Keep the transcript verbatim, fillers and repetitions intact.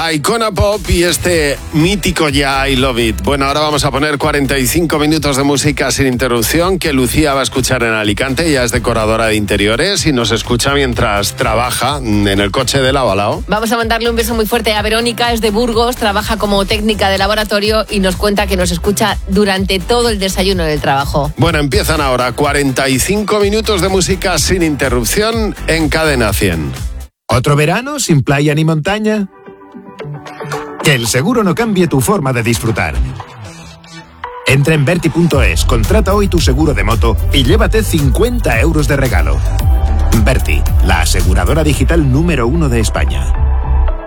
era Icona Pop y este mítico ya I Love It. Bueno, ahora vamos a poner cuarenta y cinco minutos de música sin interrupción que Lucía va a escuchar en Alicante. Ella es decoradora de interiores y nos escucha mientras trabaja en el coche de lado a lado. Vamos a mandarle un beso muy fuerte a Verónica, es de Burgos, trabaja como técnica de laboratorio y nos cuenta que nos escucha durante todo el desayuno del trabajo. Bueno, empiezan ahora cuarenta y cinco minutos de música sin interrupción en Cadena cien. ¿Otro verano sin playa ni montaña? Que el seguro no cambie tu forma de disfrutar. Entra en Berti punto es, contrata hoy tu seguro de moto y llévate cincuenta euros de regalo. Berti, la aseguradora digital número uno de España.